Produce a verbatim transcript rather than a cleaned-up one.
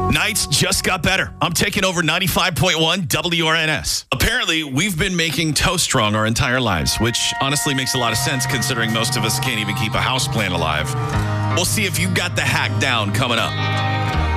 Nights just got better. I'm taking over ninety-five point one W R N S. Apparently, we've been making toast strong our entire lives, which honestly makes a lot of sense considering most of us can't even keep a houseplant alive. We'll see if you got the hack down coming up.